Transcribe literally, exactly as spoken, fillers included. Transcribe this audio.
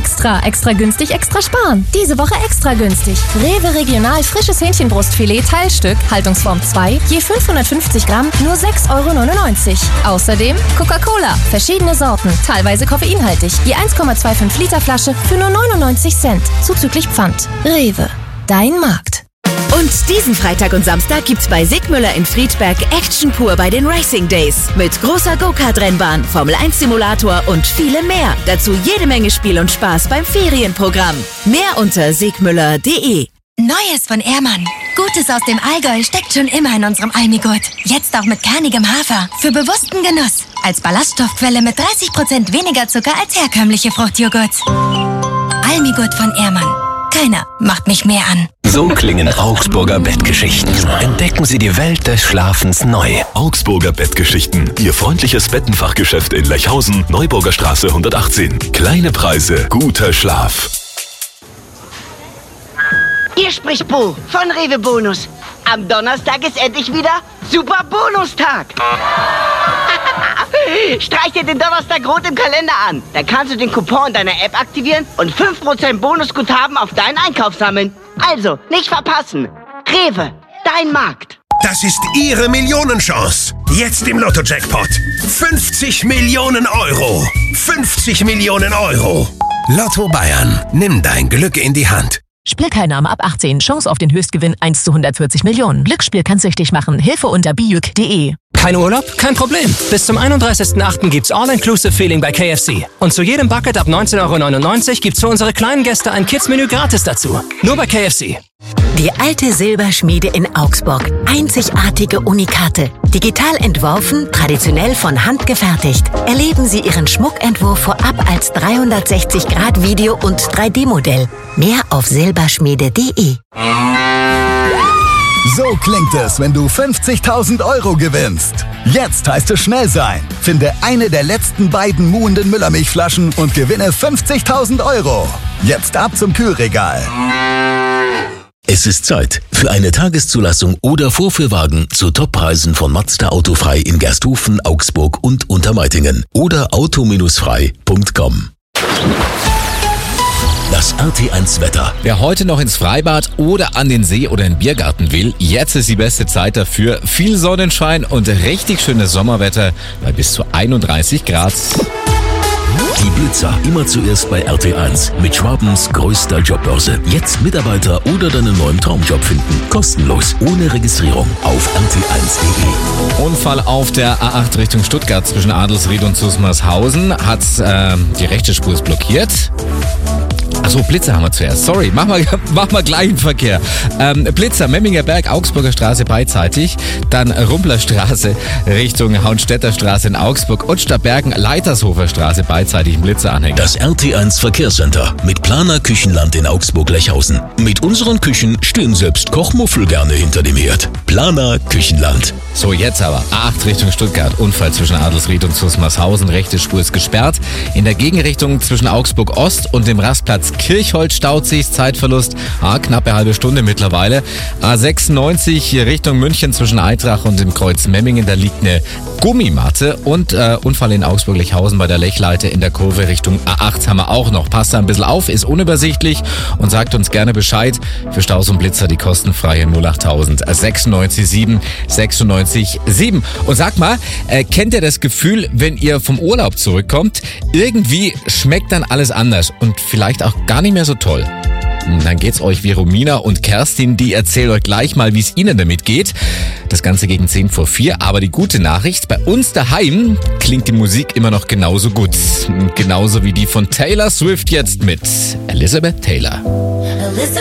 Extra, extra günstig, extra sparen. Diese Woche extra günstig. Rewe Regional frisches Hähnchenbrustfilet Teilstück, Haltungsform zwei, je fünfhundertfünfzig Gramm, nur sechs Euro neunundneunzig. Außerdem Coca-Cola, verschiedene Sorten, teilweise koffeinhaltig, je eins Komma fünfundzwanzig Liter Flasche für nur neunundneunzig Cent, zuzüglich Pfand. Rewe, dein Markt. Und diesen Freitag und Samstag gibt's bei Sigmüller in Friedberg Action pur bei den Racing Days. Mit großer Go-Kart-Rennbahn, Formel eins Simulator und vielem mehr. Dazu jede Menge Spiel und Spaß beim Ferienprogramm. Mehr unter sigmüller punkt de. Neues von Ehrmann. Gutes aus dem Allgäu steckt schon immer in unserem Almigurt. Jetzt auch mit kernigem Hafer. Für bewussten Genuss. Als Ballaststoffquelle mit dreißig Prozent weniger Zucker als herkömmliche Fruchtjoghurts. Almigurt von Ehrmann. Keiner macht mich mehr an. So klingen Augsburger Bettgeschichten. Entdecken Sie die Welt des Schlafens neu. Augsburger Bettgeschichten. Ihr freundliches Bettenfachgeschäft in Lechhausen, Neuburger Straße hundertachtzehn. Kleine Preise, guter Schlaf. Hier spricht Bo von Rewe Bonus. Am Donnerstag ist endlich wieder Super Bonustag. Streich dir den Donnerstag rot im Kalender an. Da kannst du den Coupon deiner App aktivieren und fünf Prozent Bonusguthaben auf deinen Einkauf sammeln. Also, nicht verpassen. Rewe, dein Markt. Das ist Ihre Millionenchance. Jetzt im Lotto-Jackpot. fünfzig Millionen Euro. fünfzig Millionen Euro. Lotto Bayern. Nimm dein Glück in die Hand. Spielteilnahme ab achtzehn. Chance auf den Höchstgewinn eins zu hundertvierzig Millionen. Glücksspiel kann süchtig machen. Hilfe unter bijuk punkt de. Kein Urlaub? Kein Problem. Bis zum einunddreißigsten achten gibt's All-Inclusive-Feeling bei K F C. Und zu jedem Bucket ab neunzehn Euro neunundneunzig gibt's für unsere kleinen Gäste ein Kids-Menü gratis dazu. Nur bei K F C. Die alte Silberschmiede in Augsburg. Einzigartige Unikate. Digital entworfen, traditionell von Hand gefertigt. Erleben Sie Ihren Schmuckentwurf vorab als dreihundertsechzig Grad Video- und drei D Modell. Mehr auf silberschmiede punkt de. So klingt es, wenn du fünfzigtausend Euro gewinnst. Jetzt heißt es schnell sein. Finde eine der letzten beiden muhenden Müllermilchflaschen und gewinne fünfzigtausend Euro. Jetzt ab zum Kühlregal. Es ist Zeit für eine Tageszulassung oder Vorführwagen zu Toppreisen von Mazda Autofrei in Gersthofen, Augsburg und Untermeitingen oder auto frei punkt com. Das R T eins Wetter. Wer heute noch ins Freibad oder an den See oder in den Biergarten will, jetzt ist die beste Zeit dafür. Viel Sonnenschein und richtig schönes Sommerwetter bei bis zu einunddreißig Grad. Die Blitzer immer zuerst bei R T eins mit Schwabens größter Jobbörse. Jetzt Mitarbeiter oder deinen neuen Traumjob finden. Kostenlos, ohne Registrierung auf r t eins punkt de. Unfall auf der A acht Richtung Stuttgart zwischen Adelsried und Zusmarshausen. Hat äh, die rechte Spur ist blockiert. Achso, Blitzer haben wir zuerst. Sorry, machen wir, machen wir gleich im Verkehr. Ähm, Blitzer, Memminger Berg, Augsburger Straße beidseitig. Dann Rumpler Straße Richtung Hauenstädter Straße in Augsburg und Stadtbergen, Leitershofer Straße beidseitig im Blitzeranhänger. Das R T eins Verkehrscenter mit Planer Küchenland in Augsburg-Lechhausen. Mit unseren Küchen stehen selbst Kochmuffel gerne hinter dem Herd. Planer Küchenland. So, jetzt aber A acht Richtung Stuttgart. Unfall zwischen Adelsried und Zusmarshausen. Rechte Spur ist gesperrt. In der Gegenrichtung zwischen Augsburg Ost und dem Rastplatz Kirchholz staut sich, Zeitverlust, ah, knappe halbe Stunde mittlerweile. A sechsundneunzig Richtung München zwischen Eitrach und dem Kreuz Memmingen, da liegt eine Gummimatte und äh, Unfall in Augsburg-Lechhausen bei der Lechleite in der Kurve Richtung A acht haben wir auch noch. Passt da ein bisschen auf, ist unübersichtlich und sagt uns gerne Bescheid. Für Staus und Blitzer die kostenfreie null achttausend sechsundneunzig sieben sechsundneunzig sieben. Und sag mal, äh, kennt ihr das Gefühl, wenn ihr vom Urlaub zurückkommt, irgendwie schmeckt dann alles anders und vielleicht auch gar nicht mehr so toll? Dann geht's euch wie Romina und Kerstin, die erzählen euch gleich mal, wie es ihnen damit geht. Das Ganze gegen zehn vor vier, aber die gute Nachricht, bei uns daheim klingt die Musik immer noch genauso gut. Genauso wie die von Taylor Swift jetzt mit Elizabeth Taylor. Elizabeth